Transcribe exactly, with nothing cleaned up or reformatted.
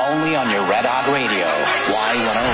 Only on your Red Hot Radio, Y one oh